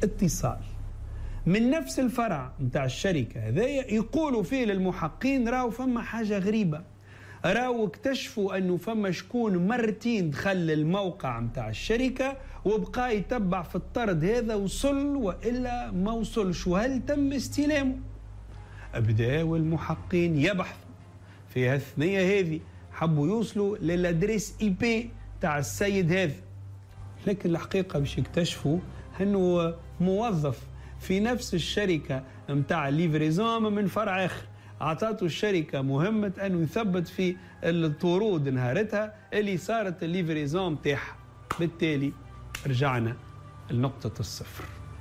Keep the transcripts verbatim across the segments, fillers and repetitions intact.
اتصال من نفس الفرع متاع الشركة هذايا، يقولوا فيه للمحقين راهو فما حاجة غريبة، راهو اكتشفوا أنه فما شكون مرتين دخل الموقع متاع الشركة وبقى يتبع في الطرد هذا وصل وإلا ما وصلش، وهل تم استلامه؟ بداوا المحقين يبحثوا في هالثنية هذه، حبوا يوصلوا للادريس اي بي تاع السيد هذا، لكن الحقيقة باش يكتشفوا أنه موظف في نفس الشركة متاع الليفريزون من فرع آخر، أعطته الشركة مهمة أنه يثبت في الطرود نهارتها اللي صارت الليفريزون متاعها. بالتالي رجعنا لنقطة الصفر.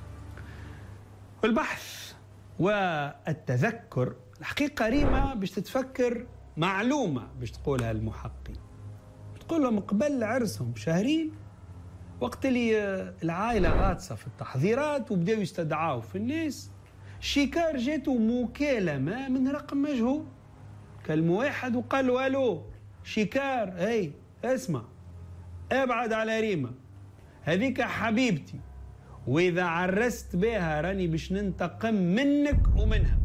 والبحث والتذكر الحقيقة ريما باش تتفكر معلومة باش تقولها المحققين، تقول لهم قبل عرسهم بشهرين وقت اللي العائلة غاطسة في التحضيرات وبداوا يستدعاوا في الناس، شيكار جاته مكالمة من رقم مجهول، كلم واحد وقال له الو شيكار، هي اسمع ابعد على ريما هذيك حبيبتي، واذا عرست بها راني باش ننتقم منك ومنها.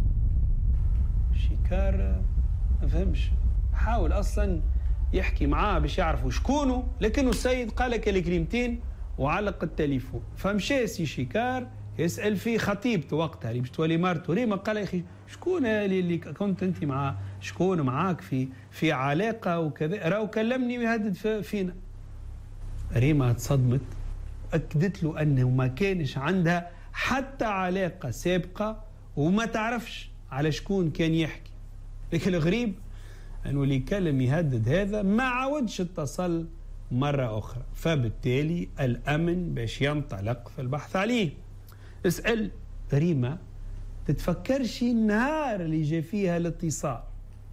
شيكار ما فهمش، حاول اصلا يحكي معاه باش يعرفوا شكونه، لكنه السيد قال لك الكلمتين وعلق التليفون. فمشى سي شيكار يسأل فيه خطيبته وقتها اللي باش تولي مرته ريما، قال يا اخي شكون اللي كنت انت معاه، شكون معاك في في علاقه وكذا، راهو كلمني ويهدد فينا. ريما تصدمت، اكدت له انه ما كانش عندها حتى علاقه سابقه وما تعرفش على شكون كان يحكي، لكن الغريب انه اللي كلم يهدد هذا ما عاودش اتصل مره اخرى، فبالتالي الامن باش ينطلق في البحث عليه. اسأل ريما تتفكرش النهار اللي جاء فيها الاتصال،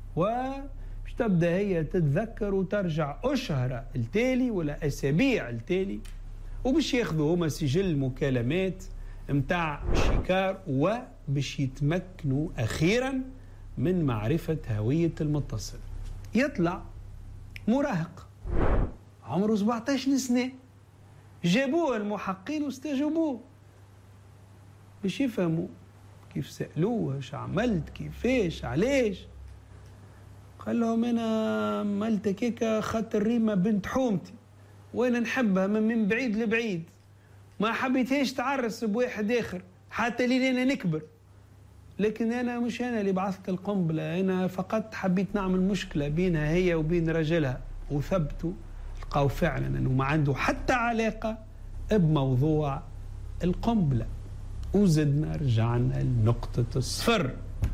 وش تبدأ هي تتذكر وترجع أشهر التالي ولا أسابيع التالي، وبش ياخذوا هما سجل مكالمات متاع شيكار وبش يتمكنوا أخيرا من معرفة هوية المتصل. يطلع مراهق عمره سبعة عشر سنة، جابوه المحققين واستجوبوه باش يفهموا كيف سألوه ايش عملت كيفاش علاش. قال لهم انا عملت هيك خاطر ريما بنت حومتي وانا نحبها من, من بعيد لبعيد، ما حبيتهاش تعرس بواحد اخر حتى لين انا نكبر، لكن انا مش انا اللي بعثت القنبله، انا فقط حبيت نعمل مشكله بينها هي وبين رجلها. وثبتوا لقاو فعلا انه ما عنده حتى علاقه بموضوع القنبله. وزدنا رجعنا لنقطة الصفر.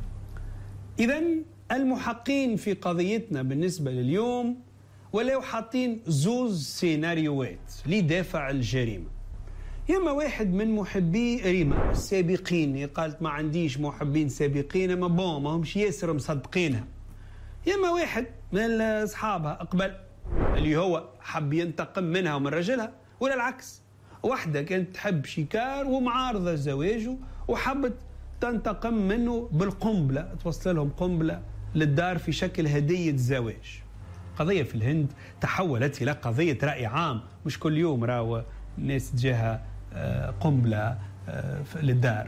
إذن المحققين في قضيتنا بالنسبة لليوم ولو حاطين زوز سيناريوهات لدافع الجريمة. يما واحد من محبي ريما السابقين، قالت ما عنديش محبين سابقين ما بون ما همش ياسر مصدقينها، يما واحد من أصحابها أقبل اللي هو حب ينتقم منها ومن رجلها، ولا العكس، واحدة كانت تحب شيكار ومعارضة زواجه وحبت تنتقم منه بالقنبلة، توصل لهم قنبلة للدار في شكل هدية زواج. قضية في الهند تحولت إلى قضية رأي عام، مش كل يوم راهو الناس تجاها قنبلة للدار.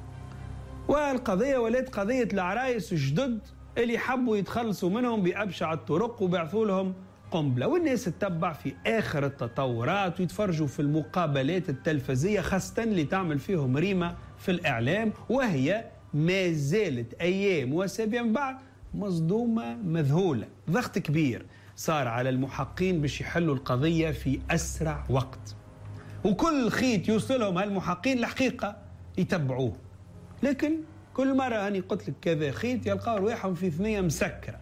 والقضية ولات قضية العرايس الجدد اللي حبوا يتخلصوا منهم بأبشع الطرق وبعثوا لهم قنبلة، والناس تتبع في آخر التطورات ويتفرجوا في المقابلات التلفزية خاصة اللي تعمل فيهم ريما في الإعلام، وهي ما زالت أيام وأسابيع من بعد مصدومة مذهولة. ضغط كبير صار على المحققين باش يحلوا القضية في أسرع وقت، وكل خيط يوصلهم هالمحققين الحقيقة يتبعوه، لكن كل مرة أني قلت لك كذا خيط يلقاو رواحهم في ثنية مسكرة.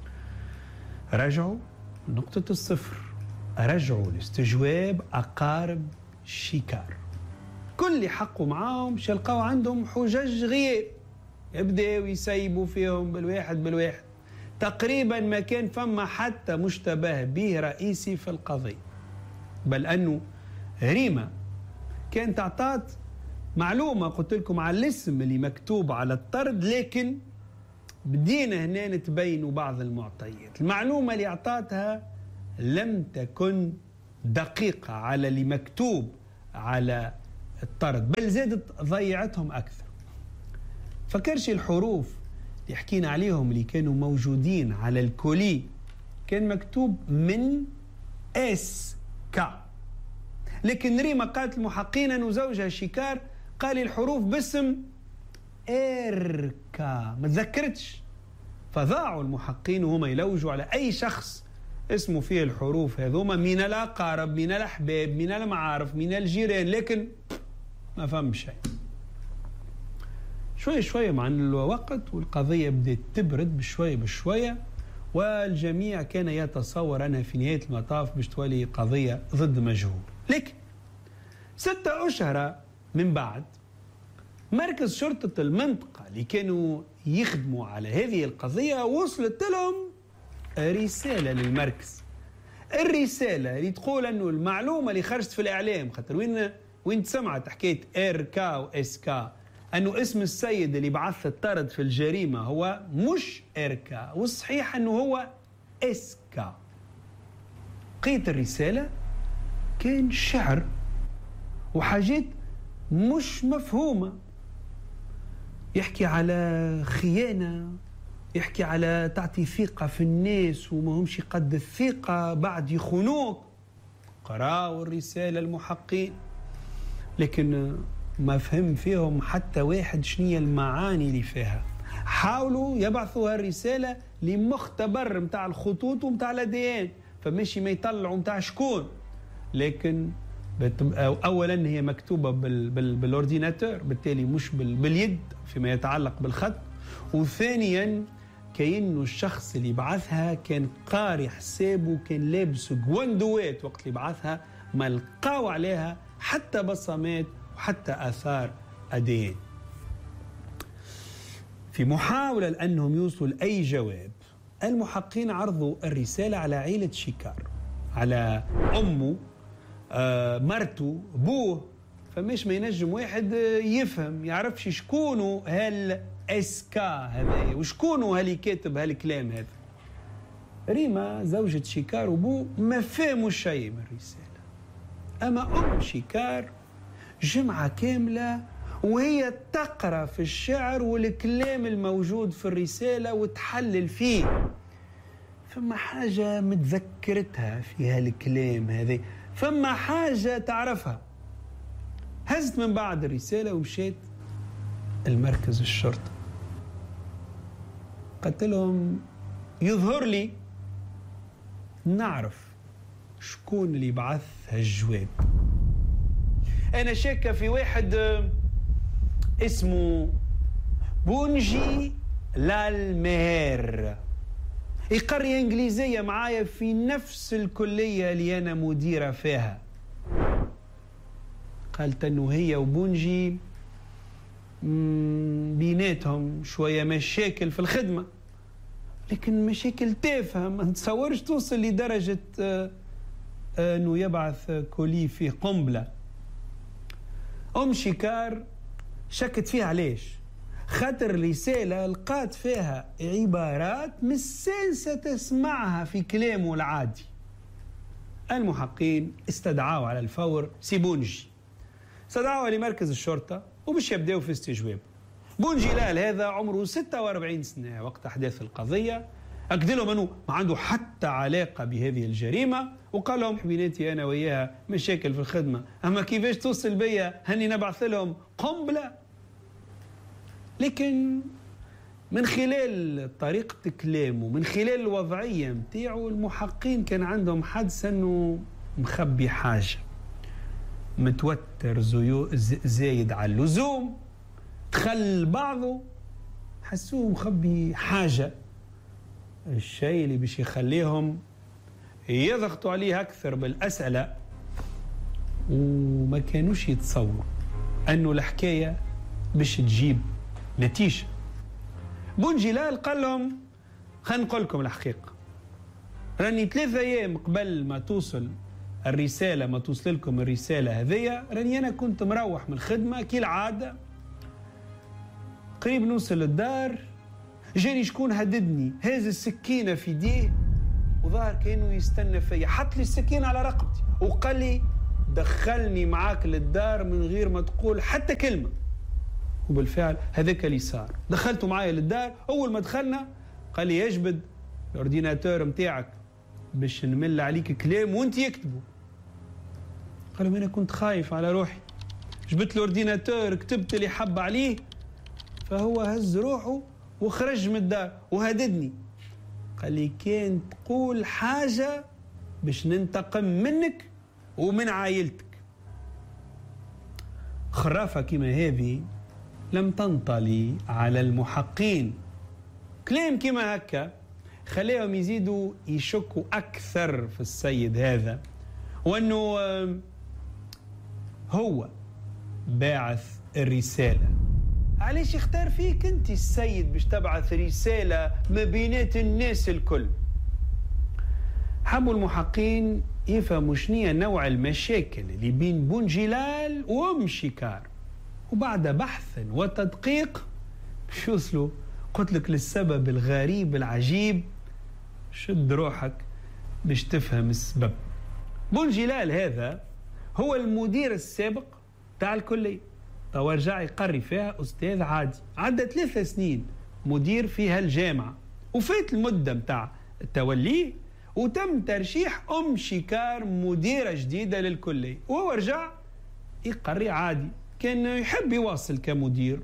رجعوا نقطة الصفر، رجعوا لاستجواب أقارب شيكار، كل اللي حقوا معاهم شلقوا عندهم حجج غياب، يبداوا يسيبوا فيهم بالواحد بالواحد، تقريبا ما كان فما حتى مشتبه به رئيسي في القضية، بل أنه ريما كانت أعطت معلومة قلت لكم على الاسم اللي مكتوب على الطرد، لكن بدينا هنا نتبين بعض المعطيات. المعلومة اللي أعطتها لم تكن دقيقة على اللي مكتوب على الطرد، بل زادت ضيعتهم أكثر. فكرش الحروف اللي حكينا عليهم اللي كانوا موجودين على الكولي كان مكتوب من اس كا، لكن ريما قالت المحققين أنه زوجها شيكار قال الحروف باسم إركا، ما تذكرتش. فضاعوا المحققين وهم يلوجوا على أي شخص اسمه فيه الحروف هذوما من الأقارب من الأحباب من المعارف من الجيران، لكن ما فهم شيء. شوية شوية مع الوقت والقضية بدأت تبرد بشوية بشوية، والجميع كان يتصور أنها في نهاية المطاف باش تولي قضية ضد مجهول. لكن ستة أشهر من بعد مركز شرطة المنطقة اللي كانوا يخدموا على هذه القضية وصلت لهم رسالة للمركز. الرسالة اللي تقول أنه المعلومة اللي خرجت في الإعلام، خاطر وين وين سمعت حكاية إر كا وإس كا، أنه اسم السيد اللي بعث الطرد في الجريمة هو مش إر كا، والصحيح أنه هو إس كا. قيت الرسالة كان شعر وحاجات مش مفهومة، يحكي على خيانة، يحكي على تعطي ثقة في الناس وما همش قد الثقة بعد يخونوك. قراوا الرسالة المحققين لكن ما فهم فيهم حتى واحد شنية المعاني اللي فيها. حاولوا يبعثوا هالرسالة لمختبر متاع الخطوط ومتاع الأديان، فماشي ما يطلعوا متاع شكون، لكن أولا هي مكتوبة بال بال بالاورديناتور، بالتالي مش بال باليد فيما يتعلق بالخط، وثانيا كأنه الشخص اللي بعثها كان قاري حسابه وكان لابس جواندوات وقت اللي بعثها، ما لقاو عليها حتى بصمات وحتى آثار أدين. في محاولة لأنهم يوصلوا لأي جواب، المحققين عرضوا الرسالة على عائلة شيكار، على أمه، آه، مرته، بوه، فمش ما ينجم واحد يفهم يعرفش شكونه هال اسكا هذا وشكونه هاللي كاتب هالكلام هذا. ريما زوجة شيكار وبوه ما فهموا شيء من الرسالة، أما أم شيكار جمعة كاملة وهي تقرأ في الشعر والكلام الموجود في الرسالة وتحلل فيه. فما حاجة متذكرتها في هالكلام هذا، فما حاجة تعرفها. هزت من بعد الرسالة ومشيت المركز الشرطة، قلت لهم يظهر لي نعرف شكون اللي بعث هالجواب. أنا شاكة في واحد اسمه بونجي لالمير، يقري إنجليزية معايا في نفس الكلية اللي أنا مديرة فيها. قالت أنه هي وبونجي بيناتهم شوية مشاكل في الخدمة، لكن مشاكل تافهة ما نتصورش توصل لدرجة أنه يبعث كولي فيه قنبلة. أم شيكار شكت فيها علاش؟ خاطر رسالة لقات فيها عبارات مش سانسة تسمعها في كلامه العادي. المحققين استدعوا على الفور سي بونجي، استدعوا لمركز الشرطة وباش يبداوا في استجواب. بونجي لال هذا عمره ستة وأربعين سنة وقت أحداث القضية، أكد لهم أنه ما عنده حتى علاقة بهذه الجريمة، وقال لهم حبيناتي أنا وياها مشاكل في الخدمة، أما كيفاش توصل بيا هني نبعث لهم قنبلة. لكن من خلال طريقة كلامه من خلال الوضعية متاعه المحققين كان عندهم حدس أنه مخبي حاجة، متوتر زايد على اللزوم، تخل بعضه، حسوه مخبي حاجة، الشيء اللي باش يخليهم يضغطوا عليه أكثر بالأسئلة، وما كانوش يتصوروا أنه الحكاية باش تجيب نتيجة. بونجي لال قال لهم خلينا نقول لكم الحقيقة، راني ثلاثة أيام قبل ما توصل الرسالة ما توصل لكم الرسالة هذية، راني أنا كنت مروح من الخدمة كالعادة، قريب نوصل الدار جاني شكون هددني، هاز السكينة في يديه وظهر كأنه يستنى فيا، حط لي السكينة على رقبتي وقال لي دخلني معاك للدار من غير ما تقول حتى كلمة. وبالفعل هذاك اللي صار، دخلته معايا للدار. أول ما دخلنا قال لي يجبد الأورديناتور متاعك باش نمل عليك كلام وانت يكتبه. قال له أنا كنت خايف على روحي، جبت الأورديناتور كتبت اللي حب عليه، فهو هز روحه وخرج من الدار وهددني. قال لي كان تقول حاجة باش ننتقم منك ومن عائلتك. خرافة كما هذه لم تنطلي على المحقين. كلام كما هكا خليهم يزيدوا يشكوا أكثر في السيد هذا، وأنه هو باعث الرسالة. علاش يختار فيك أنت السيد باش تبعث رسالة ما بينات الناس الكل؟ حبوا المحقين يفهموا شنية نوع المشاكل اللي بين بونجلال وأم شيكار، وبعد بحث وتدقيق باش يوصلوا قلت لك للسبب الغريب العجيب. شد روحك باش تفهم السبب. بونجلال هذا هو المدير السابق تاع الكلية، توا رجع يقري فيها أستاذ عادي، عدى ثلاثة سنين مدير في هالجامعة، وفات المدة متاع التوليه وتم ترشيح أم شيكار مديرة جديدة للكلية، وهو رجع يقري عادي. كان يحب يواصل كمدير،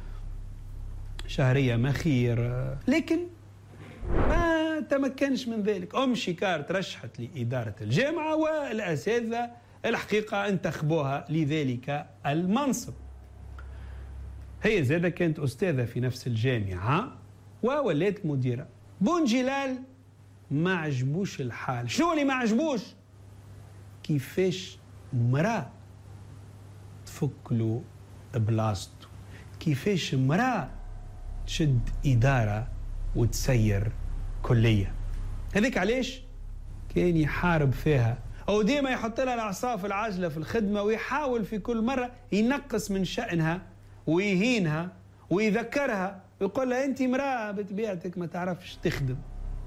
شهرية مخير، لكن ما تمكنش من ذلك. أم شيكار ترشحت لإدارة الجامعة والأساتذة الحقيقة انتخبوها لذلك المنصب. هي زادة كانت أستاذة في نفس الجامعة وولات مديرة. بونجلال ما عجبوش الحال. شنو اللي ما عجبوش؟ كيفاش مرأة تفك له بلاصته، كيفاش مرأة تشد إدارة وتسير كلية. هذيك علاش كان يحارب فيها، أو ديما يحط لها العصا في العجلة في الخدمة، ويحاول في كل مرة ينقص من شأنها ويهينها ويذكرها ويقول لها أنت مرأة بطبيعتك ما تعرفش تخدم.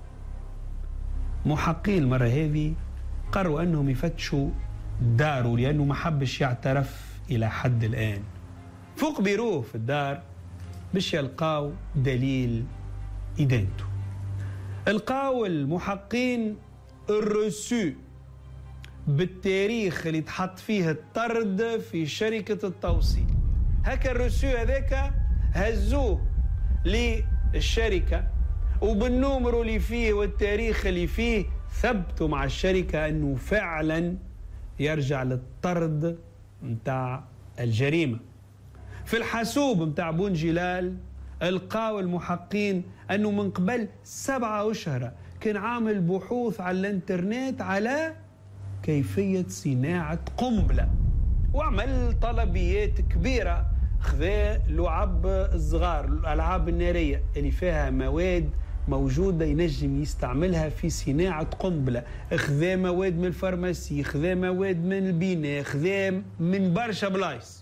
محقين المرة هذه قرروا أنهم يفتشوا داره، لأنه ما حبش يعترف إلى حد الآن. فوق بيروه في الدار باش يلقاو دليل إدانته. لقاو المحقين الرسو بالتاريخ اللي تحط فيه الطرد في شركة التوصيل. هكا الرسو هذاك هزوه للشركة، وبالنمر اللي فيه والتاريخ اللي فيه ثبتوا مع الشركة أنه فعلا يرجع للطرد متاع الجريمة. في الحاسوب متاع بونجلال لقاو المحقين أنه من قبل سبعة أشهر كان عامل بحوث على الانترنت على كيفية صناعة قنبلة، وعمل طلبيات كبيرة. خذا لعب الصغار، الألعاب النارية اللي فيها مواد موجودة ينجم يستعملها في صناعة قنبلة، خذا مواد من الفارماسي، خذا مواد من البناء، خذا من برشا بلايص.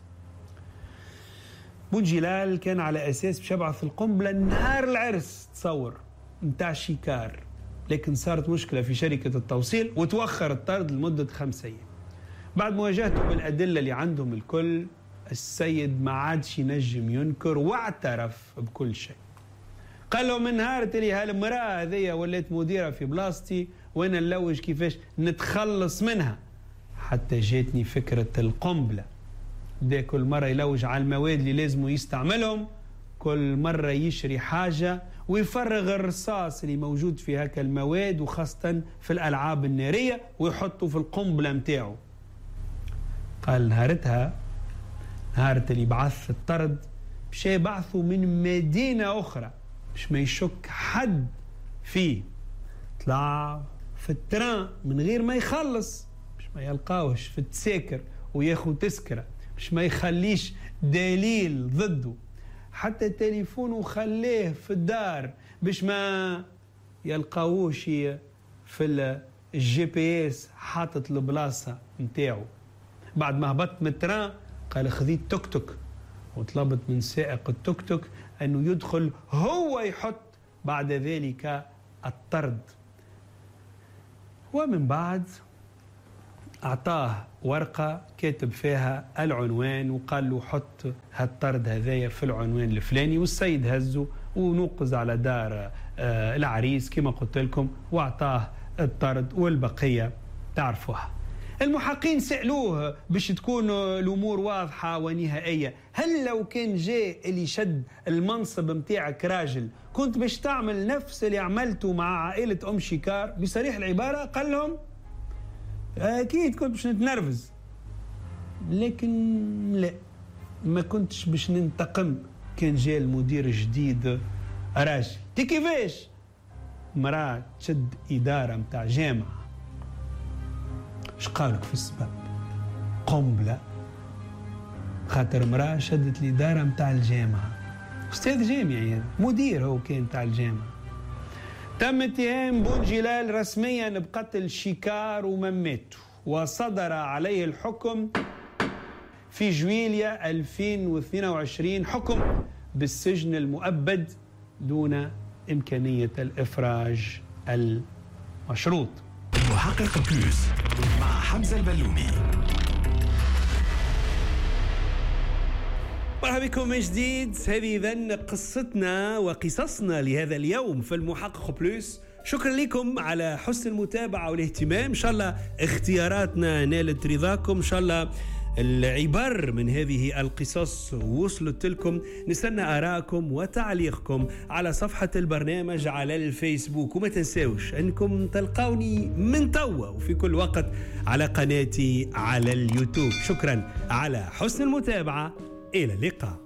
بونجلال كان على أساس باش يبعث القنبلة نهار العرس تصور متاع شيكار، لكن صارت مشكلة في شركة التوصيل وتوخر الطرد لمدة خمس أيام. بعد مواجهته بالأدلة اللي عندهم الكل، السيد ما عادش ينجم ينكر واعترف بكل شيء. قال له من نهار تلي هالمرأة هذيا ولات مديرة في بلاصتي وأنا نلوج كيفاش نتخلص منها، حتى جاتني فكرة القنبلة. ده كل مرة يلوج على المواد اللي لازم يستعملهم، كل مرة يشري حاجة ويفرغ الرصاص اللي موجود في هكا المواد، وخاصة في الألعاب النارية، ويحطه في القنبلة متاعه. قال نهارتها نهارت اللي بعث الطرد باش يبعثوا من مدينة أخرى باش ما يشك حد فيه. طلع في التران من غير ما يخلص باش ما يلقاوش في التساكر وياخد تذكرة، باش ما يخليش دليل ضده. حتى تليفونه خليه في الدار باش ما يلقاوش في الجي بي اس حاطط البلاصة متاعه. بعد ما هبط من التران قال خذيت توك توك، وطلبت من سائق التوك توك أنه يدخل هو يحط بعد ذلك الطرد. ومن بعد أعطاه ورقة كاتب فيها العنوان وقال له حط هالطرد هذايا في العنوان الفلاني، والسيد هزه ونوقز على دار آه العريس كما قلت لكم وأعطاه الطرد والبقية تعرفوها. المحققين سألوه باش تكون الأمور واضحة ونهائية، هل لو كان جاء اللي شد المنصب متاعك راجل كنت باش تعمل نفس اللي عملته مع عائلة أم شيكار؟ بصريح العبارة قال لهم أكيد كنت باش نتنرفز، لكن لا، ما كنتش باش ننتقم كان جاء المدير الجديد راجل. تي كيفاش؟ مرأة تشد إدارة متاع جامعة، اش قالك في السبب؟ قنبلة، خاطر مرأة شدت الإدارة متاع الجامعة، أستاذ جامعي مدير هو كان متاع الجامعة. تم اتهام بوجلال رسميا بقتل شيكار ومماته، وصدر عليه الحكم في جويليا ألفين واثنين وعشرين، حكم بالسجن المؤبد دون إمكانية الإفراج المشروط. محقق بلوس مع حمزة البلومي. مرحبا بكم من جديد. هذه إذن قصتنا وقصصنا لهذا اليوم في المحقق بلوس. شكرا لكم على حسن المتابعة والاهتمام. إن شاء الله اختياراتنا نالت رضاكم، إن شاء الله العبر من هذه القصص وصلت لكم. نستنى آراءكم وتعليقكم على صفحة البرنامج على الفيسبوك، وما تنسوش أنكم تلقوني من توا وفي كل وقت على قناتي على اليوتيوب. شكرا على حسن المتابعة، إلى اللقاء.